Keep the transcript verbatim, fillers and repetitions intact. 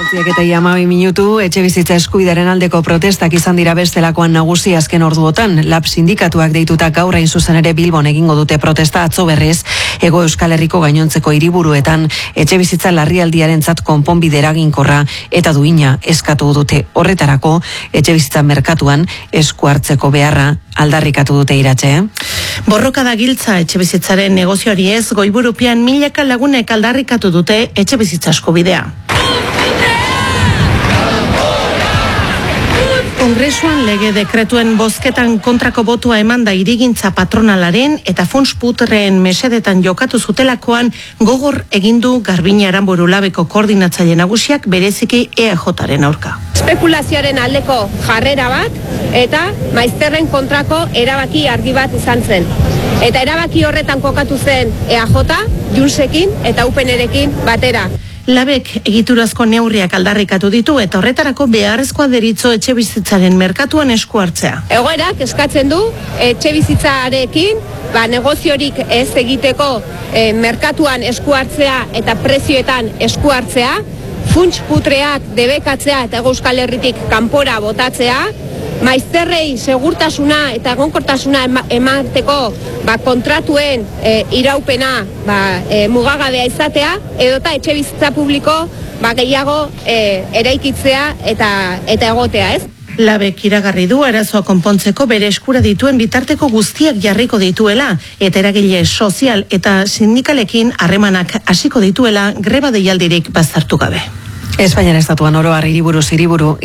Zortziak eta hamabi minutu, etxe bizitza eskubidearen aldeko protestak izan dira bestelakoan nagusi azken orduotan. Lab sindikatuak deituta gaur hain zuzen ere Bilbon egingo dute protesta atzo berriz, Hego Euskal Herriko gainontzeko hiriburuetan etxe bizitza larrialdiarentzat konponbide eraginkorra eta duina eskatu dute. Horretarako, etxe bizitza merkatuan esku hartzeko beharra aldarrikatu dute Iratxe. Borroka da giltza etxe bizitzaren negozioari ez, Goiburupean milaka lagunek aldarrikatu dute etxe bizitza eskubidea. Kongresuan lege dekretuen bozketan kontrako botua eman da hirigintza patronalaren eta Fons Putreen mesedetan jokatu zutelakoan gogor egindu Garbiñe Aranburu Labeko koordinatzaile nagusiak bereziki E A Jaren aurka. Espekulazioaren aldeko jarrera bat eta maizterren kontrako erabaki argi bat izan zen. Eta erabaki horretan kokatu zen E A J, Junsekin eta U P Nerekin batera. Labek egiturazko neurriak aldarrikatu ditu eta horretarako beharrezkoa deritzo etxe bizitzaren merkatuan esku hartzea. Egoerak eskatzen du etxe bizitzarekin ba, negoziorik ez egiteko e, merkatuan esku hartzea eta prezioetan esku hartzea, funts putreak debekatzea eta Hego Euskal Herritik kanpora botatzea, maizterrei segurtasuna eta egonkortasuna emateko ba, kontratuen e, iraupena ba, e, mugagabea izatea, edota etxe bizitza publiko ba, gehiago e, eraikitzea eta, eta egotea, ez? Labek iragarri du arazoa konpontzeko bere eskura dituen bitarteko guztiak jarriko dituela eta eragile sozial eta sindikalekin harremanak hasiko dituela greba deialdirik baztertu gabe. Espainian estatuan oro har hiriburuz hiriburu